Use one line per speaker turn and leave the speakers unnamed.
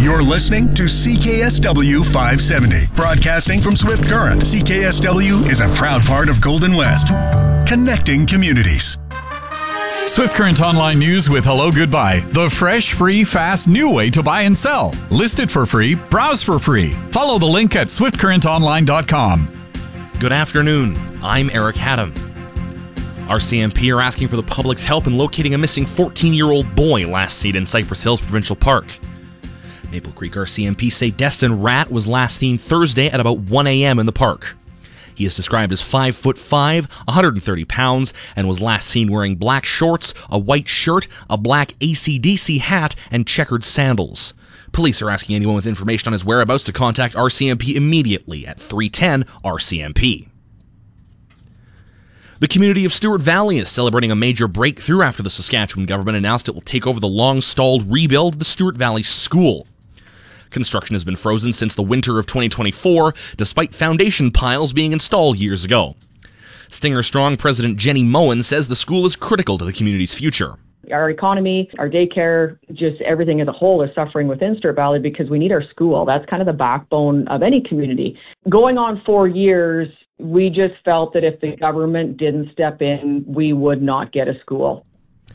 You're listening to CKSW 570, broadcasting from Swift Current. CKSW is a proud part of Golden West, connecting communities.
Swift Current Online News with Hello Goodbye, the fresh, free, fast, new way to buy and sell. List it for free, browse for free. Follow the link at swiftcurrentonline.com.
Good afternoon. I'm Eric Haddam. RCMP are asking for the public's help in locating a missing 14-year-old boy last seen in Cypress Hills Provincial Park. Maple Creek RCMP say Destin Rat was last seen Thursday at about 1 a.m. in the park. He is described as 5'5", 130 pounds, and was last seen wearing black shorts, a white shirt, a black AC/DC hat, and checkered sandals. Police are asking anyone with information on his whereabouts to contact RCMP immediately at 310-RCMP. The community of Stewart Valley is celebrating a major breakthrough after the Saskatchewan government announced it will take over the long-stalled rebuild of the Stewart Valley School. Construction has been frozen since the winter of 2024, despite foundation piles being installed years ago. Stinger Strong President Jenny Moen says the school is critical to the community's future.
Our economy, our daycare, just everything as a whole is suffering within Stewart Valley because we need our school. That's kind of the backbone of any community. Going on 4 years, we just felt that if the government didn't step in, we would not get a school.